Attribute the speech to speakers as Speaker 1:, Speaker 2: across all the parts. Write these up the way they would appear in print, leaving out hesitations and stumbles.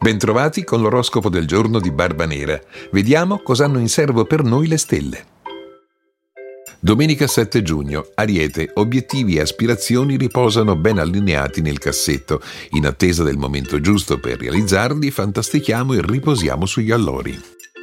Speaker 1: Bentrovati con l'oroscopo del giorno di Barbanera. Vediamo cosa hanno in serbo per noi le stelle. Domenica 7 giugno, Ariete, obiettivi e aspirazioni riposano ben allineati nel cassetto. In attesa del momento giusto per realizzarli, fantastichiamo e riposiamo sugli allori.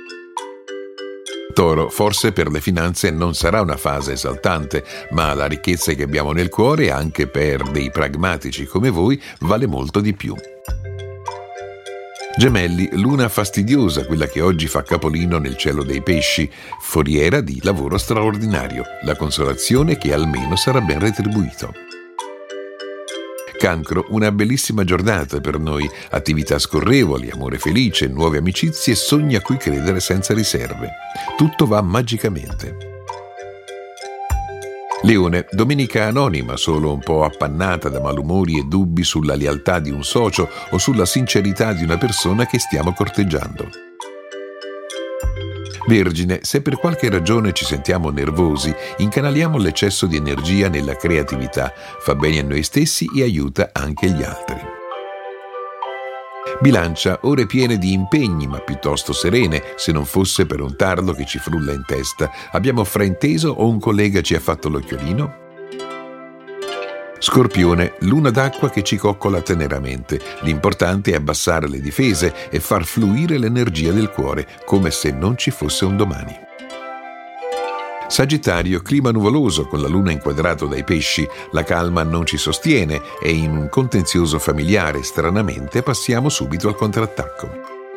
Speaker 1: Toro, forse per le finanze non sarà una fase esaltante, ma la ricchezza che abbiamo nel cuore, anche per dei pragmatici come voi, vale molto di più. Gemelli, luna fastidiosa, quella che oggi fa capolino nel cielo dei pesci, foriera di lavoro straordinario, la consolazione che almeno sarà ben retribuito. Cancro, una bellissima giornata per noi, attività scorrevoli, amore felice, nuove amicizie, sogni a cui credere senza riserve. Tutto va magicamente. Leone, domenica anonima, solo un po' appannata da malumori e dubbi sulla lealtà di un socio o sulla sincerità di una persona che stiamo corteggiando. Vergine, se per qualche ragione ci sentiamo nervosi, incanaliamo l'eccesso di energia nella creatività, fa bene a noi stessi e aiuta anche gli altri. Bilancia, ore piene di impegni ma piuttosto serene, se non fosse per un tarlo che ci frulla in testa. Abbiamo frainteso o un collega ci ha fatto l'occhiolino? Scorpione, luna d'acqua che ci coccola teneramente. L'importante è abbassare le difese e far fluire l'energia del cuore, come se non ci fosse un domani. Sagittario, clima nuvoloso con la luna inquadrato dai pesci, la calma non ci sostiene e in un contenzioso familiare, stranamente, passiamo subito al contrattacco.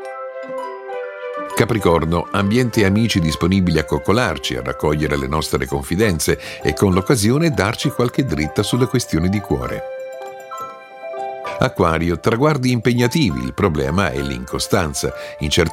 Speaker 1: Capricorno, ambiente e amici disponibili a coccolarci, a raccogliere le nostre confidenze e con l'occasione darci qualche dritta sulle questioni di cuore. Acquario, traguardi impegnativi, il problema è l'incostanza. In certi